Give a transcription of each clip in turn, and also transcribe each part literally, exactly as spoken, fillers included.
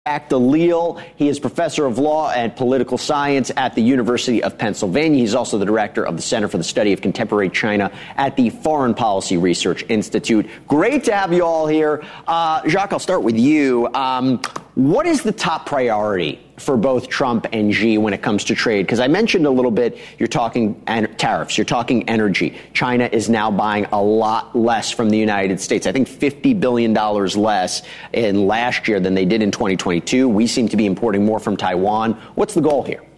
Khalil. He is professor of law and political science at the University of Pennsylvania. He's also the director of the Center for the Study of Contemporary China at the Foreign Policy Research Institute. Great to have you all here. Uh, Jacques, I'll start with you. Um, what is the top priority for both Trump and Xi when it comes to trade? Because I mentioned a little bit, you're talking en- tariffs, you're talking energy. China is now buying a lot less from the United States. I think fifty billion dollars less in last year than they did in twenty twenty-two. We seem to be importing more from Taiwan. What's the goal here?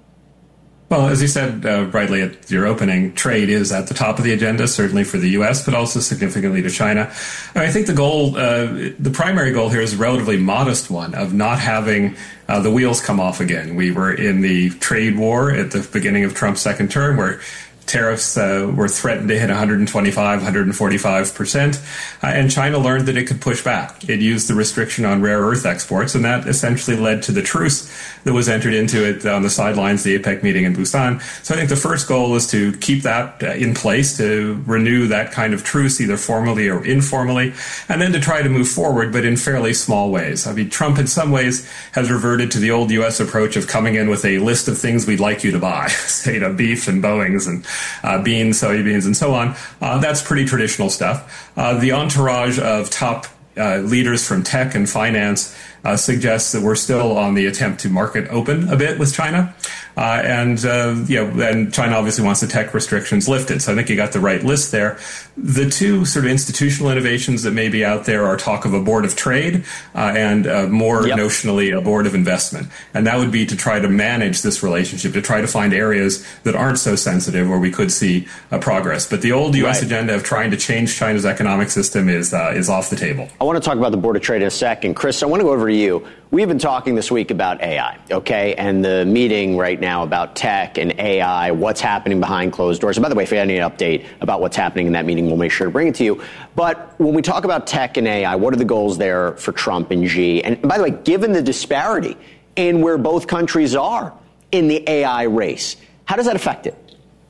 Well, as you said uh, rightly at your opening, trade is at the top of the agenda, certainly for the U S, but also significantly to China. I think the goal, uh, the primary goal here is a relatively modest one of not having uh, the wheels come off again. We were in the trade war at the beginning of Trump's second term where tariffs uh, were threatened to hit one hundred twenty-five, one hundred forty-five percent, uh, and China learned that it could push back. It used the restriction on rare earth exports, and that essentially led to the truce that was entered into it on the sidelines of the APEC meeting in Busan. So I think the first goal is to keep that uh, in place, to renew that kind of truce, either formally or informally, and then to try to move forward, but in fairly small ways. I mean, Trump in some ways has reverted to the old U S approach of coming in with a list of things we'd like you to buy, say, you know, beef and Boeings and Uh, beans, soybeans, and so on. Uh, that's pretty traditional stuff. Uh, the entourage of top uh, leaders from tech and finance uh, suggests that we're still on the attempt to market open a bit with China. Uh, and, uh, you know, and China obviously wants the tech restrictions lifted. So I think you got the right list there. The two sort of institutional innovations that may be out there are talk of a board of trade uh, and uh, more yep. notionally a board of investment. And that would be to try to manage this relationship, to try to find areas that aren't so sensitive where we could see uh, progress. But the old U S right. agenda of trying to change China's economic system is uh, is off the table. I want to talk about the board of trade in a second. Chris, I want to go over to you. We've been talking this week about A I, okay, and the meeting right now about tech and A I, what's happening behind closed doors. And by the way, if you have any update about what's happening in that meeting, we'll make sure to bring it to you. But when we talk about tech and A I, what are the goals there for Trump and Xi? And by the way, given the disparity in where both countries are in the A I race, how does that affect it?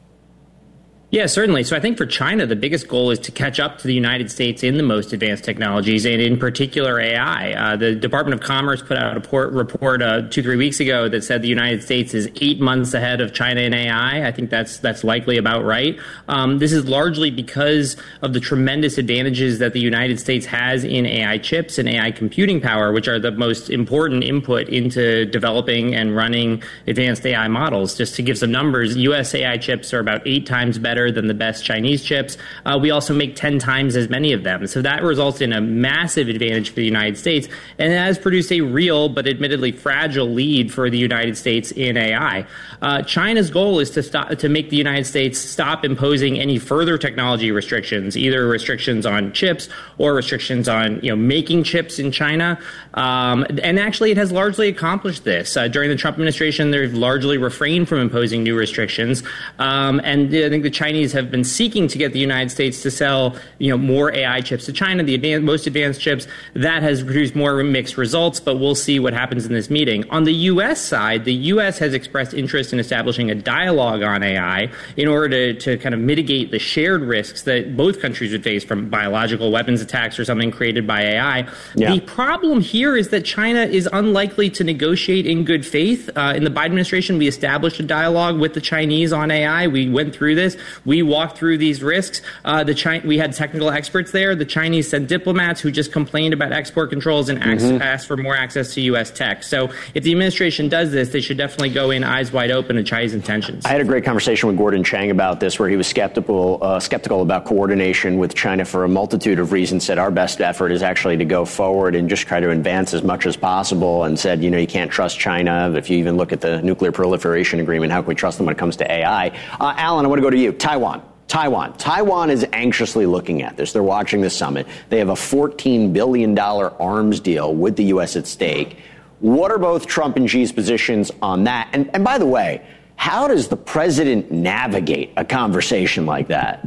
Yeah, certainly. So I think for China, the biggest goal is to catch up to the United States in the most advanced technologies, and in particular A I. Uh, the Department of Commerce put out a report, report uh, two, three weeks ago that said the United States is eight months ahead of China in A I. I think that's that's likely about right. Um, this is largely because of the tremendous advantages that the United States has in A I chips and A I computing power, which are the most important input into developing and running advanced A I models. Just to give some numbers, U S A I chips are about eight times better than the best Chinese chips. Uh, we also make ten times as many of them. So that results in a massive advantage for the United States, and it has produced a real but admittedly fragile lead for the United States in A I. Uh, China's goal is to stop, to make the United States stop imposing any further technology restrictions, either restrictions on chips or restrictions on, you know, making chips in China. Um, and actually, it has largely accomplished this. Uh, during the Trump administration, they've largely refrained from imposing new restrictions. Um, and I think the Chinese have been seeking to get the United States to sell, you know, more A I chips to China, the advanced, most advanced chips. That has produced more mixed results, but we'll see what happens in this meeting. On the U S side, the U S has expressed interest in establishing a dialogue on A I in order to, to kind of mitigate the shared risks that both countries would face from biological weapons attacks or something created by A I. Yeah. The problem here is that China is unlikely to negotiate in good faith. Uh, in the Biden administration, we established a dialogue with the Chinese on A I. We went through this. We walked through these risks. Uh, the Chi- we had technical experts there. The Chinese sent diplomats who just complained about export controls and mm-hmm. asked for more access to U S tech. So if the administration does this, they should definitely go in eyes wide open to Chinese intentions. I had a great conversation with Gordon Chang about this, where he was skeptical, uh, skeptical about coordination with China for a multitude of reasons, said our best effort is actually to go forward and just try to advance as much as possible, and said, you know, you can't trust China. If you even look at the nuclear proliferation agreement, how can we trust them when it comes to A I? Uh, Alan, I want to go to you. Taiwan. Taiwan. Taiwan is anxiously looking at this. They're watching the summit. They have a fourteen billion dollars arms deal with the U S at stake. What are both Trump and Xi's positions on that? And, and by the way, how does the president navigate a conversation like that?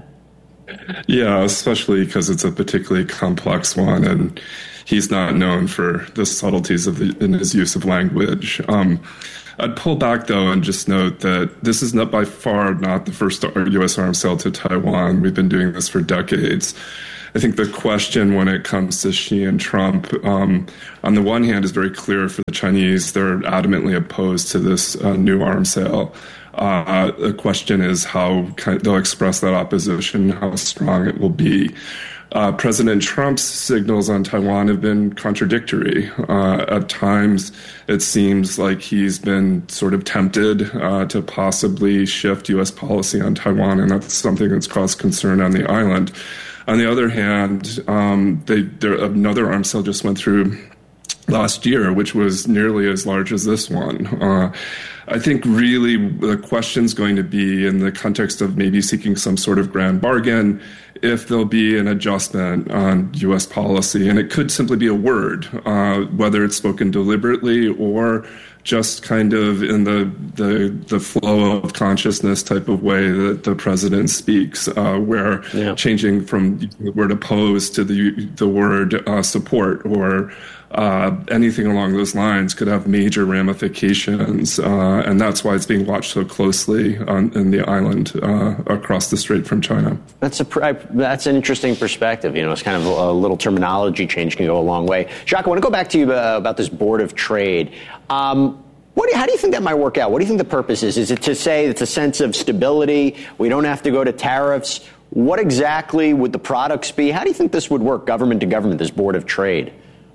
Yeah, especially because it's a particularly complex one, and he's not known for the subtleties of the, in his use of language. Um, I'd pull back, though, and just note that this is not by far not the first U S arms sale to Taiwan. We've been doing this for decades. I think the question when it comes to Xi and Trump, um, on the one hand, is very clear for the Chinese. They're adamantly opposed to this uh, new arms sale. Uh, the question is how kind of they'll express that opposition, how strong it will be. Uh, President Trump's signals on Taiwan have been contradictory. Uh, at times, it seems like he's been sort of tempted uh, to possibly shift U S policy on Taiwan, and that's something that's caused concern on the island. On the other hand, um, they, there, another arms sale just went through last year, which was nearly as large as this one. Uh, I think really the question's going to be in the context of maybe seeking some sort of grand bargain, if there'll be an adjustment on U S policy. And it could simply be a word, uh, whether it's spoken deliberately or just kind of in the, the the flow of consciousness type of way that the president speaks, uh, where yeah. changing from the word oppose to the the word uh, support or uh, anything along those lines could have major ramifications, uh, and that's why it's being watched so closely on, in the island uh, across the strait from China. That's a that's an interesting perspective. You know, it's kind of a little terminology change can go a long way. Jacques, I want to go back to you uh, about this Board of Trade. Um, what do you, how do you think that might work out? What do you think the purpose is? Is it to say it's a sense of stability? We don't have to go to tariffs. What exactly would the products be? How do you think this would work, government to government, this Board of Trade?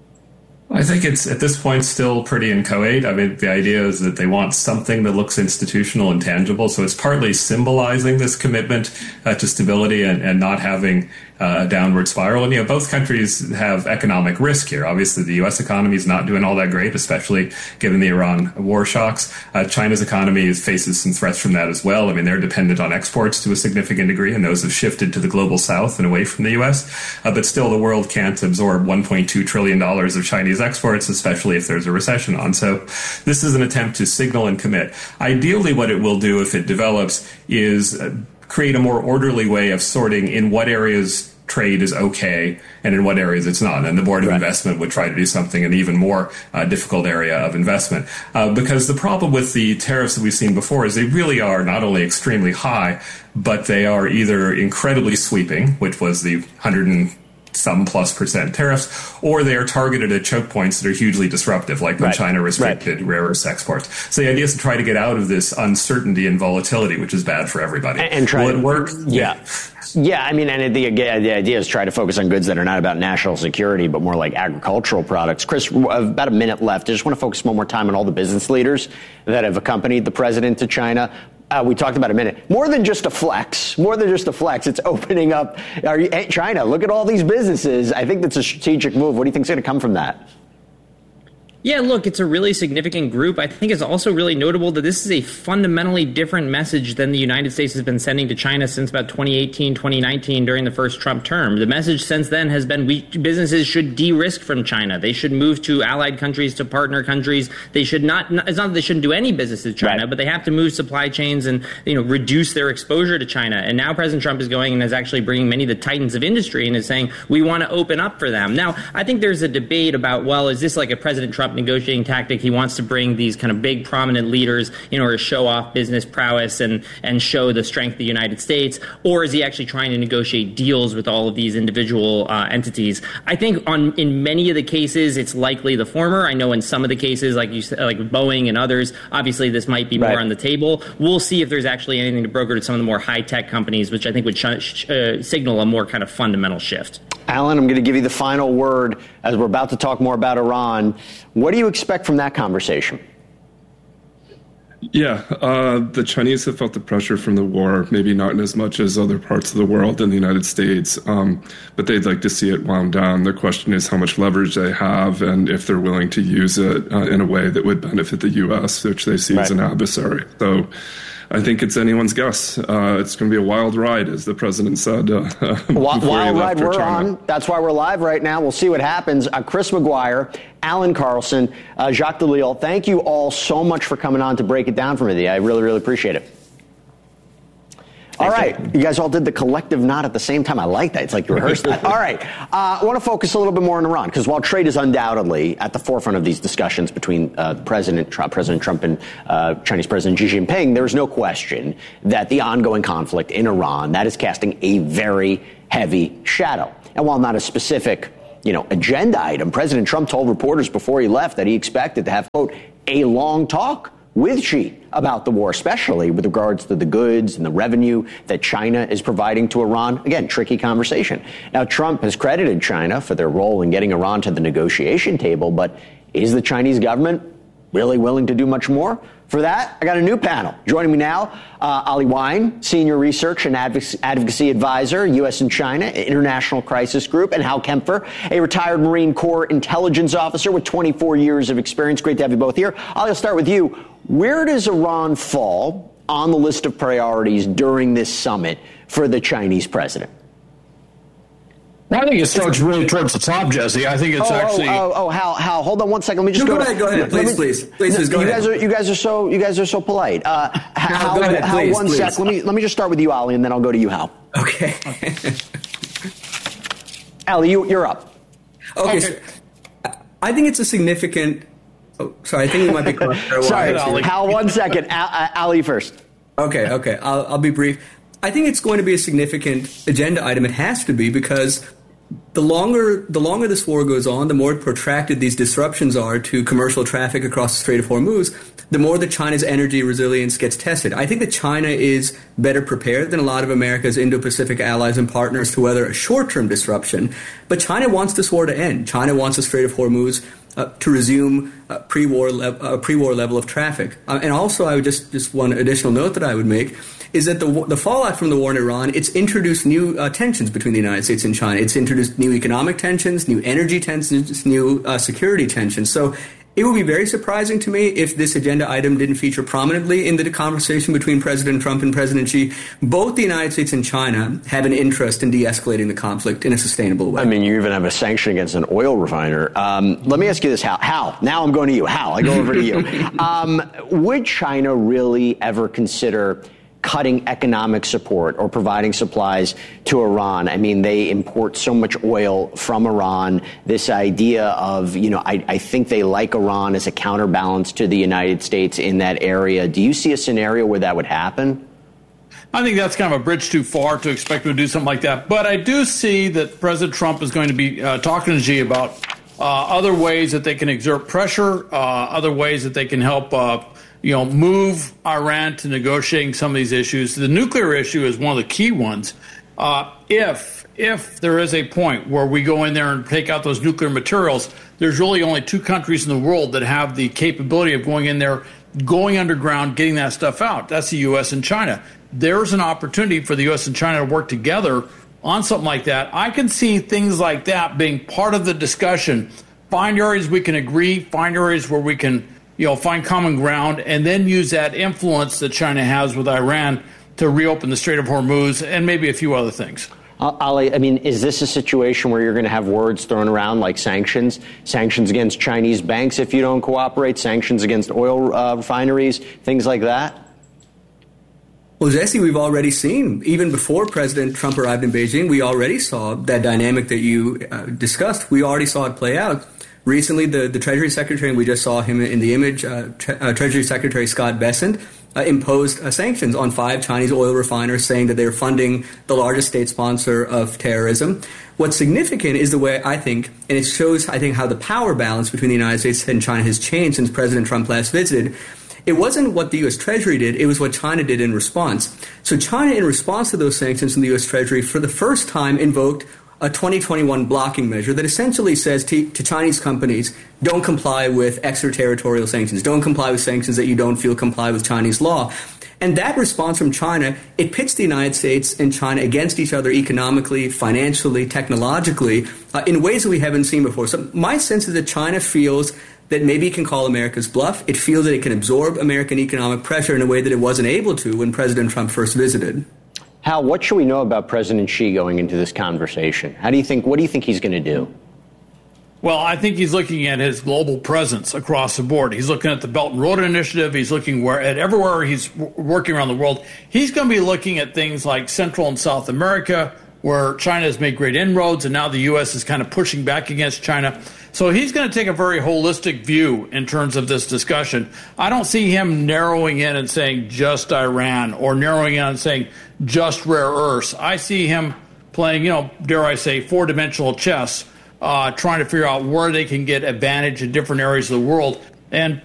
I think it's, at this point, still pretty inchoate. I mean, the idea is that they want something that looks institutional and tangible. So it's partly symbolizing this commitment uh, to stability and, and not having uh, a downward spiral. And, you know, both countries have economic risk here. Obviously, the U S economy is not doing all that great, especially given the Iran war shocks. Uh, China's economy is, faces some threats from that as well. I mean, they're dependent on exports to a significant degree, and those have shifted to the global south and away from the U S. Uh, but still, the world can't absorb one point two trillion dollars of Chinese exports, especially if there's a recession on. So this is an attempt to signal and commit. Ideally, what it will do if it develops is uh, create a more orderly way of sorting in what areas trade is okay and in what areas it's not. And the Board of right. Investment would try to do something in an even more uh, difficult area of investment. Uh, because the problem with the tariffs that we've seen before is they really are not only extremely high, but they are either incredibly sweeping, which was the one hundred and some plus percent tariffs, or they are targeted at choke points that are hugely disruptive, like when right. China restricted right. rare earth exports. So the idea is to try to get out of this uncertainty and volatility, which is bad for everybody. And, and try Will to, it work? Yeah. Yeah, I mean, and the, the idea is try to focus on goods that are not about national security, but more like agricultural products. Chris, about a minute left. I just want to focus one more time on all the business leaders that have accompanied the president to China. Uh, we talked about a minute. More than just a flex. More than just a flex. It's opening up. Are you, hey, China, look at all these businesses. I think that's a strategic move. What do you think is going to come from that? Yeah, look, it's a really significant group. I think it's also really notable that this is a fundamentally different message than the United States has been sending to China since about twenty eighteen, twenty nineteen during the first Trump term. The message since then has been we, businesses should de-risk from China. They should move to allied countries, to partner countries. They should not, it's not that they shouldn't do any business with China, right. but they have to move supply chains and, you know, reduce their exposure to China. And now President Trump is going and is actually bringing many of the titans of industry and is saying we want to open up for them. Now, I think there's a debate about, well, is this like a President Trump negotiating tactic? He wants to bring these kind of big prominent leaders in order to show off business prowess and and show the strength of the United States, or is he actually trying to negotiate deals with all of these individual uh, entities? I think on in many of the cases it's likely the former. I know in some of the cases, like you said, like Boeing and others, obviously this might be more right. on the table. We'll see if there's actually anything to broker to some of the more high tech companies, which I think would sh- sh- uh, signal a more kind of fundamental shift. Alan, I'm going to give you the final word as we're about to talk more about Iran. What do you expect from that conversation? Yeah, uh, the Chinese have felt the pressure from the war, maybe not in as much as other parts of the world in the United States, um, but they'd like to see it wound down. The question is how much leverage they have and if they're willing to use it uh, in a way that would benefit the U S, which they see right. as an adversary. So I think it's anyone's guess. Uh, it's going to be a wild ride, as the president said. Uh, wild ride we're China. on. That's why we're live right now. We'll see what happens. Uh, Chris McGuire, Alan Carlson, uh, Jacques Delisle, thank you all so much for coming on to break it down for me. I really, really appreciate it. All right. You guys all did the collective nod at the same time. I like that. It's like you rehearsed that. All right. Uh, I want to focus a little bit more on Iran, because while trade is undoubtedly at the forefront of these discussions between uh, President Trump, President Trump and uh, Chinese President Xi Jinping, there is no question that the ongoing conflict in Iran, that is casting a very heavy shadow. And while not a specific, you know, agenda item, President Trump told reporters before he left that he expected to have, quote, a long talk with Xi about the war, especially with regards to the goods and the revenue that China is providing to Iran. Again, tricky conversation. Now, Trump has credited China for their role in getting Iran to the negotiation table, but is the Chinese government really willing to do much more? For that, I got a new panel. Joining me now, uh, Ali Wyne, Senior Research and Advocacy Advisor, U S and China, International Crisis Group, and Hal Kempfer, a retired Marine Corps intelligence officer with twenty-four years of experience. Great to have you both here. Ali, I'll start with you. Where does Iran fall on the list of priorities during this summit for the Chinese president? I think it starts really towards the top, Jesse. I think it's oh, actually. Oh, oh, oh, Hal, Hal, hold on one second. Let me just no, go. Go ahead, go ahead, please, me, please, please, please, go you ahead. Guys are, you guys are so, you guys are so polite. Uh, Hal, go ahead, Hal, please, one please. sec. Let me, let me just start with you, Ali, and then I'll go to you, Hal. Okay. Ali, you, you're up. Okay, okay. So I think it's a significant. Oh, sorry, I think you might be correct. Sorry, Ali. Hal, one second. Al, Ali first. Okay, okay. I'll, I'll be brief. I think it's going to be a significant agenda item. It has to be, because the longer the longer this war goes on, the more protracted these disruptions are to commercial traffic across the Strait of Hormuz, the more that China's energy resilience gets tested. I think that China is better prepared than a lot of America's Indo-Pacific allies and partners to weather a short-term disruption. But China wants this war to end. China wants the Strait of Hormuz uh, to resume a pre-war, le- a pre-war level of traffic. Uh, and also, I would just, just one additional note that I would make is that the the fallout from the war in Iran, it's introduced new uh, tensions between the United States and China. It's introduced new economic tensions, new energy tensions, new uh, security tensions. So it would be very surprising to me if this agenda item didn't feature prominently in the conversation between President Trump and President Xi. Both the United States and China have an interest in de-escalating the conflict in a sustainable way. I mean, you even have a sanction against an oil refiner. Um, let me ask you this, Hal. Hal, now I'm going to you. Hal, I go over to you. Um, would China really ever consider cutting economic support or providing supplies to Iran? I mean, they import so much oil from Iran. This idea of, you know, I, I think they like Iran as a counterbalance to the United States in that area. Do you see a scenario where that would happen? I think that's kind of a bridge too far to expect them to do something like that. But I do see that President Trump is going to be uh, talking to Xi about uh, other ways that they can exert pressure, uh, other ways that they can help uh, you know, move Iran to negotiating some of these issues. The nuclear issue is one of the key ones. Uh, if if there is a point where we go in there and take out those nuclear materials, there's really only two countries in the world that have the capability of going in there, going underground, getting that stuff out. That's the U S and China. There's an opportunity for the U S and China to work together on something like that. I can see things like that being part of the discussion. Find areas we can agree, find areas where we can you know, find common ground, and then use that influence that China has with Iran to reopen the Strait of Hormuz and maybe a few other things. Uh, Ali, I mean, is this a situation where you're going to have words thrown around like sanctions, sanctions against Chinese banks if you don't cooperate, sanctions against oil uh, refineries, things like that? Well, Jesse, we've already seen, even before President Trump arrived in Beijing, we already saw that dynamic that you uh, discussed. We already saw it play out. Recently, the, the Treasury Secretary, and we just saw him in the image, uh, Tre- uh, Treasury Secretary Scott Bessent, uh, imposed uh, sanctions on five Chinese oil refiners, saying that they're funding the largest state sponsor of terrorism. What's significant is the way, I think, and it shows, I think, how the power balance between the United States and China has changed since President Trump last visited. It wasn't what the U S. Treasury did, it was what China did in response. So China, in response to those sanctions from the U S. Treasury, for the first time invoked a twenty twenty-one blocking measure that essentially says to, to Chinese companies, don't comply with extraterritorial sanctions, don't comply with sanctions that you don't feel comply with Chinese law. And that response from China, it pits the United States and China against each other economically, financially, technologically, uh, in ways that we haven't seen before. So my sense is that China feels that maybe it can call America's bluff. It feels that it can absorb American economic pressure in a way that it wasn't able to when President Trump first visited. Hal, what should we know about President Xi going into this conversation? How do you think? What do you think he's going to do? Well, I think he's looking at his global presence across the board. He's looking at the Belt and Road Initiative. He's looking where at everywhere he's w- working around the world. He's going to be looking at things like Central and South America, where China has made great inroads, and now the U S is kind of pushing back against China. So he's going to take a very holistic view in terms of this discussion. I don't see him narrowing in and saying just Iran or narrowing in and saying just rare earths. I see him playing, you know, dare I say, four-dimensional chess, uh, trying to figure out where they can get advantage in different areas of the world. And